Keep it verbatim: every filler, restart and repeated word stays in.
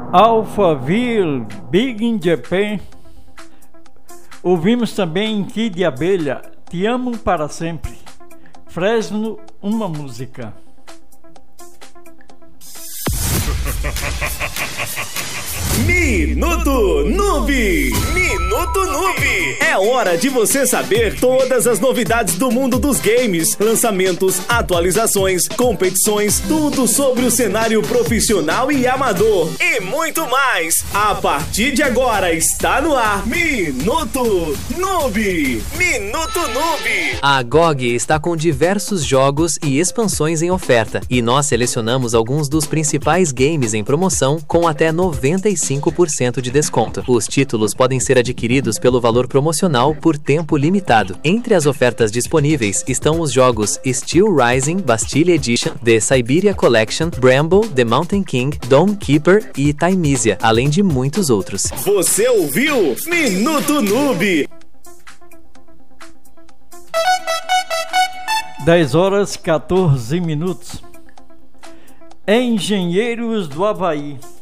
Alphaville, Big in Japan. Ouvimos também Kid de Abelha, Te Amo Para Sempre. Fresno, uma música. Minuto Noob! Minuto Noob! É hora de você saber todas as novidades do mundo dos games, lançamentos, atualizações, competições, tudo sobre o cenário profissional e amador e muito mais. A partir de agora está no ar Minuto Noob! Minuto Noob! A G O G está com diversos jogos e expansões em oferta e nós selecionamos alguns dos principais games em promoção com até noventa e cinco por cento de desconto. Os títulos podem ser adquiridos pelo valor promocional por tempo limitado. Entre as ofertas disponíveis estão os jogos Steel Rising, Bastille Edition, The Siberia Collection, Bramble, The Mountain King, Dawn Keeper e Thymesia, além de muitos outros. Você ouviu? Minuto Noob! dez horas quatorze minutos. Engenheiros do Havaí.